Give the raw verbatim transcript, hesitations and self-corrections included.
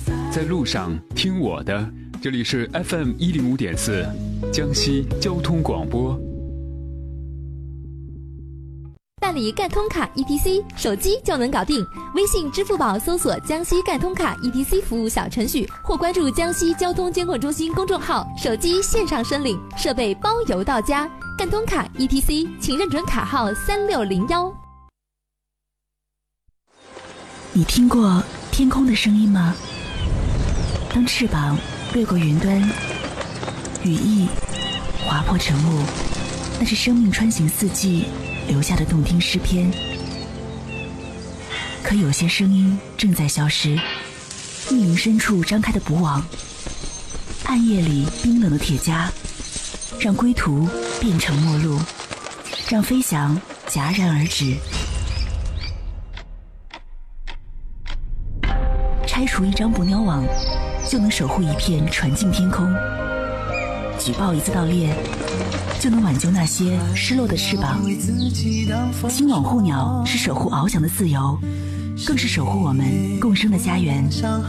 在路上听我的，这里是 F M 一零五点四，江西交通广播。 办理赣通卡 E T C， 手机就能搞定。微信、支付宝搜索江西赣通卡 E T C 服务小程序，或关注江西交通监管中心公众号，手机线上申领，设备包邮到家。赣通卡 E T C， 请认准卡号三六零一。 你听过天空的声音吗？当翅膀掠过云端，羽翼划破晨雾，那是生命穿行四季留下的动听诗篇。可有些声音正在消失，密林深处张开的捕网，暗夜里冰冷的铁枷，让归途变成陌路，让飞翔戛然而止。拆除一张捕鸟网，就能守护一片纯净天空；举报一次盗猎，就能挽救那些失落的翅膀。金网护鸟是守护翱翔的自由，更是守护我们共生的家园。